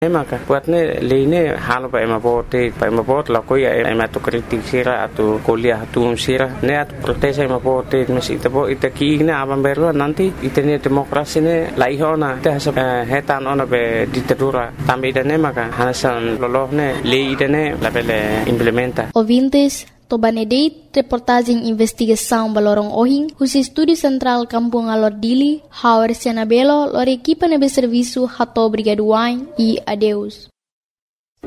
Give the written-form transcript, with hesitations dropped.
maka buatnya lini halo pa emapote la ko ya emato kritik sira atau kuliah tu sira ne at protes emapote mes ita ki ne aban berlo nanti itene demokrasi ne laihona ta hetan ona be ditadura tambe ida ne maka hanasan loloh ne lei ida ne la bele implementa. Ouvintes, Tobanedeit, reportagem investigação Balorong Ohing, os estúdios central Kampung Alordili, Howard Senabelo, lor equipa nebe serviço Hato Brigaduain e adeus.